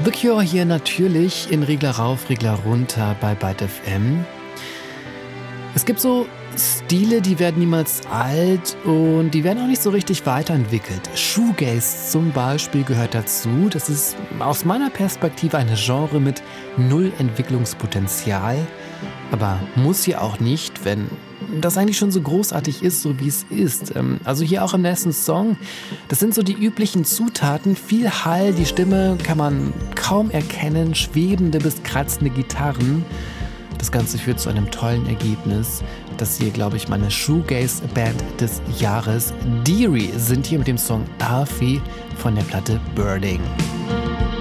The Cure hier natürlich in Regler rauf, Regler runter bei Byte FM. Es gibt so Stile, die werden niemals alt und die werden auch nicht so richtig weiterentwickelt. Shoegaze zum Beispiel gehört dazu. Das ist aus meiner Perspektive eine Genre mit null Entwicklungspotenzial. Aber muss hier auch nicht, wenn das eigentlich schon so großartig ist, so wie es ist. Also hier auch im nächsten Song, das sind so die üblichen Zutaten. Viel Hall, die Stimme kann man kaum erkennen, schwebende bis kratzende Gitarren. Das Ganze führt zu einem tollen Ergebnis. Das hier, glaube ich, meine Shoegaze-Band des Jahres. Deary sind hier mit dem Song Alfie von der Platte Birding.